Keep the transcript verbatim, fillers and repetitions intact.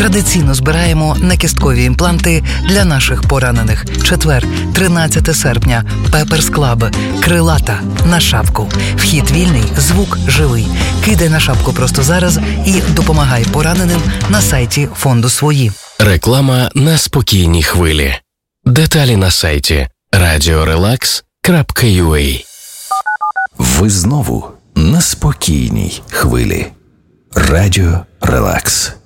Традиційно збираємо накісткові імпланти для наших поранених. Четвер, тринадцяте серпня. Пеперс Клаб. Крилата. На шапку. Вхід вільний, звук живий. Кидай на шапку просто зараз і допомагай пораненим на сайті фонду «Свої». Реклама на спокійній хвилі. Деталі на сайті радіо релакс крапка ю а. Ви знову на спокійній хвилі. Радіо Релакс.